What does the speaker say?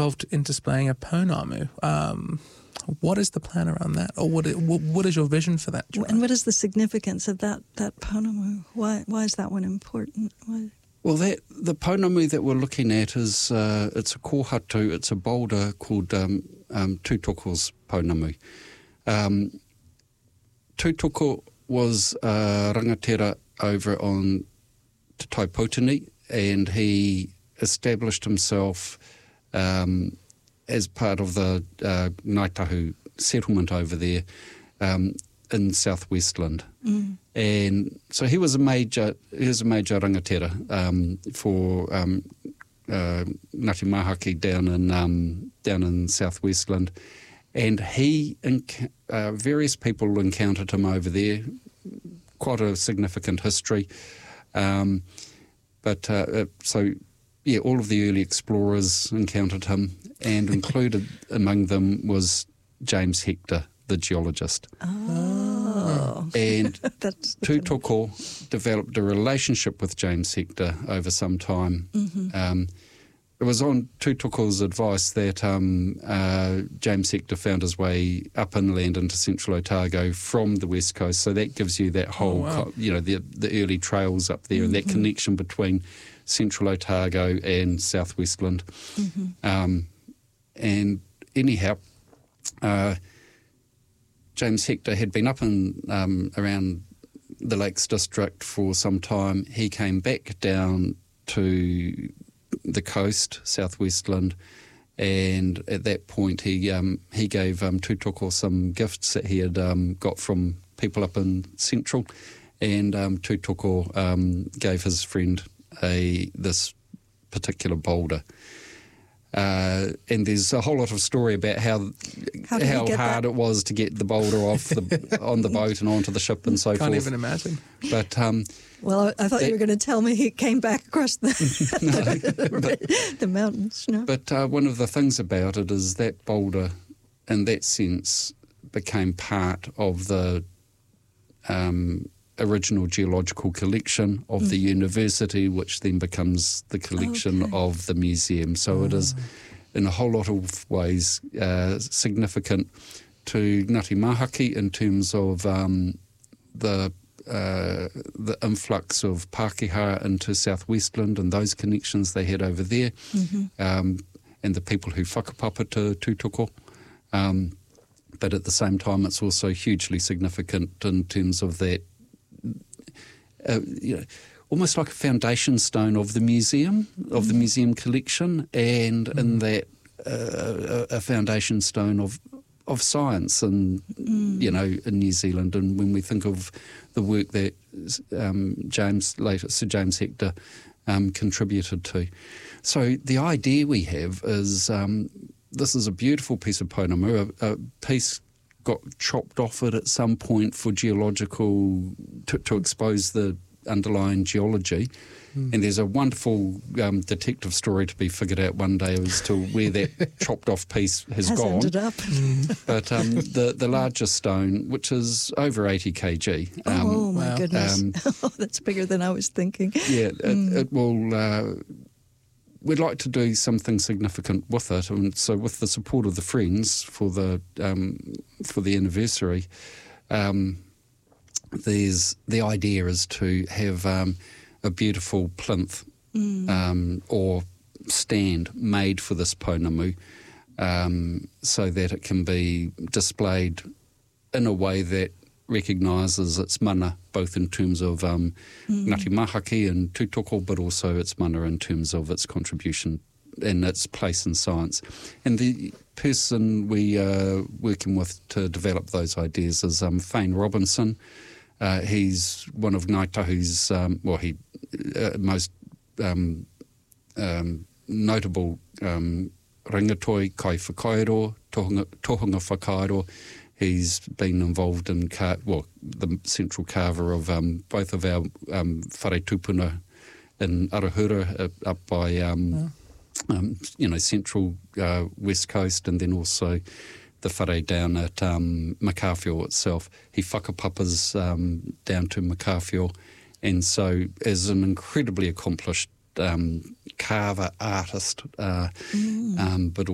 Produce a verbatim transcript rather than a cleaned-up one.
involved in displaying a pounamu. Um, what is the plan around that? Or what, what, what is your vision for that drive? And what is the significance of that, that pounamu? Why, why is that one important? Why? Well, that the pounamu that we're looking at is, uh, it's a kōhatu, it's a boulder called um, um, Tūtoko's pounamu. Um, Tūtoko was a rangatira over on Te Taipōtini, and he established himself um, as part of the uh, Ngaitahu settlement over there um, in southwestland. Mm. And so he was a major, he was a major rangatira um, for um, uh, Ngāti Mahaki down in um, down in southwestland, and he enc- uh, various people encountered him over there. Quite a significant history, um, but uh, so yeah, all of the early explorers encountered him, and included among them was James Hector, the geologist. Oh. And That's Tūtoko developed a relationship with James Hector over some time. Mm-hmm. Um, it was on Tūtoko's advice that um, uh, James Hector found his way up inland into central Otago from the west coast. So that gives you that whole, oh, wow. co- you know, the the early trails up there, mm-hmm. and that connection between central Otago and southwestland. Mm-hmm. Um, and anyhow, uh, James Hector had been up in um, around the Lakes District for some time. He came back down to the coast, southwestland, and at that point he um, he gave um, Tūtoko some gifts that he had um, got from people up in central, and um, Tūtoko um, gave his friend a this particular boulder. Uh, and there's a whole lot of story about how how, how hard that? it was to get the boulder off the on the boat and onto the ship and so Can't forth. Can't even imagine. But um, well, I, I thought that, you were going to tell me he came back across the no, but, the mountains. No. But uh, one of the things about it is that boulder, in that sense, became part of the um, original geological collection of mm. the university, which then becomes the collection okay. of the museum. So oh. it is, in a whole lot of ways, uh, significant to Ngāti Mahaki in terms of um, the uh, the influx of Pākehā into southwestland and those connections they had over there, mm-hmm. um, and the people who whakapapa to Tūtoko. Um, but at the same time, it's also hugely significant in terms of that Uh, you know, almost like a foundation stone of the museum, of mm. the museum collection, and mm. in that uh, a, a foundation stone of of science, and mm. you know, in New Zealand. And when we think of the work that um, James later Sir James Hector um, contributed to, so the idea we have is um, this is a beautiful piece of pounamu, a, a piece. Got chopped off it at some point for geological, to, to expose the underlying geology. Mm. And there's a wonderful um, detective story to be figured out one day as to where that chopped off piece has, has gone. ended up. Mm. But um, the, the largest stone, which is over eighty kilograms. Um, oh, my wow. goodness. Um, oh, that's bigger than I was thinking. Yeah, it, mm. it will... Uh, we'd like to do something significant with it, and so with the support of the Friends for the um, for the anniversary, um, there's the idea is to have um, a beautiful plinth mm. um, or stand made for this pounamu, um, so that it can be displayed in a way that recognises its mana, both in terms of um, mm. Ngāti Mahaki and Tūtoko, but also its mana in terms of its contribution and its place in science. And the person we are working with to develop those ideas is um, Fane Robinson. Uh, he's one of Ngaitahu's, um, well, he uh, most um, um, notable um, rangatoi kai whakairo, tohunga, tohunga whakairo. He's been involved in, car- well, the central carver of um, both of our um, whare tupuna in Arahura, uh, up by, um, yeah. um, you know, central uh, west coast, and then also the whare down at um, Makawhio itself. He whakapapas um, down to Makawhio, and so as an incredibly accomplished um, carver artist, uh, mm. um, but